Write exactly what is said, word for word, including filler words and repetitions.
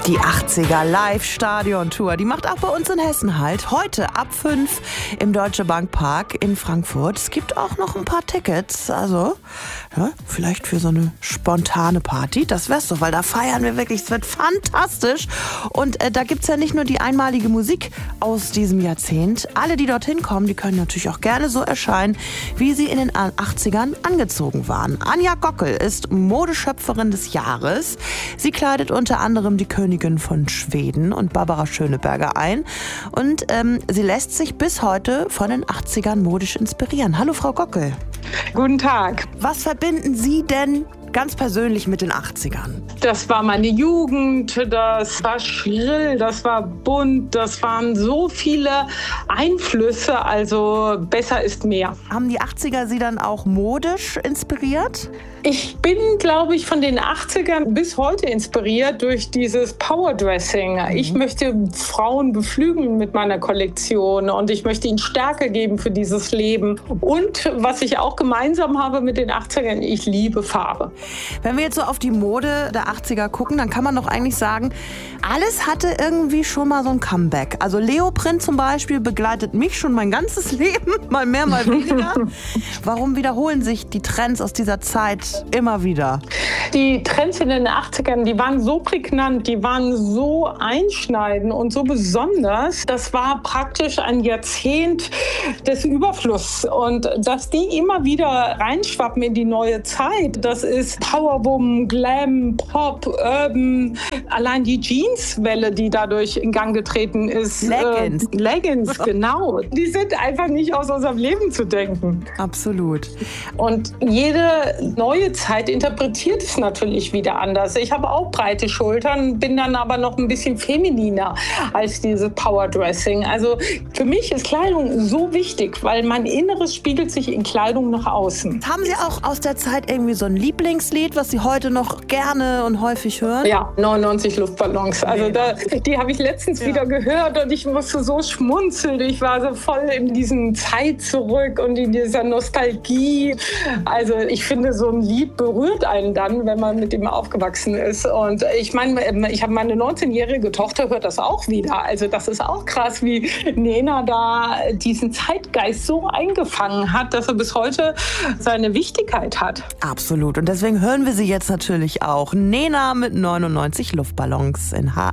Die achtziger Live-Stadion-Tour, die macht auch bei uns in Hessen halt. Heute ab fünf im Deutsche Bank Park in Frankfurt. Es gibt auch noch ein paar Tickets, also ja, vielleicht für so eine spontane Party. Das wär's doch, weil da feiern wir wirklich, es wird fantastisch. Und äh, da gibt's ja nicht nur die einmalige Musik aus diesem Jahrzehnt. Alle, die dorthin kommen, die können natürlich auch gerne so erscheinen, wie sie in den achtzigern angezogen waren. Anja Gockel ist Modeschöpferin des Jahres. Sie kleidet unter anderem die Königin von Schweden und Barbara Schöneberger ein. Und ähm, sie lässt sich bis heute von den achtzigern modisch inspirieren. Hallo, Frau Gockel. Guten Tag. Was verbinden Sie denn ganz persönlich mit den achtzigern? Das war meine Jugend, das war schrill, das war bunt, das waren so viele Einflüsse, also besser ist mehr. Haben die achtziger Sie dann auch modisch inspiriert? Ich bin, glaube ich, von den achtzigern bis heute inspiriert durch dieses Powerdressing. Mhm. Ich möchte Frauen beflügeln mit meiner Kollektion und ich möchte ihnen Stärke geben für dieses Leben. Und was ich auch gemeinsam habe mit den achtzigern, ich liebe Farbe. Wenn wir jetzt so auf die Mode der achtziger gucken, dann kann man doch eigentlich sagen, alles hatte irgendwie schon mal so ein Comeback. Also Leoprint zum Beispiel begleitet mich schon mein ganzes Leben, mal mehr, mal weniger. Warum wiederholen sich die Trends aus dieser Zeit immer wieder? Die Trends in den achtzigern, die waren so prägnant, die waren so einschneidend und so besonders. Das war praktisch ein Jahrzehnt des Überflusses. Und dass die immer wieder reinschwappen in die neue Zeit, das ist Powerboom, Glam, Pop, Urban, allein die Jeanswelle, die dadurch in Gang getreten ist. Leggings. Äh, Leggings, genau. Die sind einfach nicht aus unserem Leben zu denken. Absolut. Und jede neue Zeit interpretiert es natürlich wieder anders. Ich habe auch breite Schultern, bin dann aber noch ein bisschen femininer als diese Powerdressing. Also für mich ist Kleidung so wichtig, weil mein Inneres spiegelt sich in Kleidung nach außen. Haben Sie auch aus der Zeit irgendwie so ein Lieblingslied, was Sie heute noch gerne und häufig hören? Ja, neunundneunzig Luftballons. Also da, die habe ich letztens ja. wieder gehört und ich musste so schmunzeln. Ich war so voll in diesen Zeit zurück und in dieser Nostalgie. Also ich finde, so ein Lied berührt einen dann, wenn man mit ihm aufgewachsen ist. Und ich meine, ich habe meine neunzehnjährige Tochter, hört das auch wieder. Also das ist auch krass, wie Nena da diesen Zeitgeist so eingefangen hat, dass er bis heute seine Wichtigkeit hat. Absolut. Und deswegen hören wir sie jetzt natürlich auch. Nena mit neunundneunzig Luftballons in H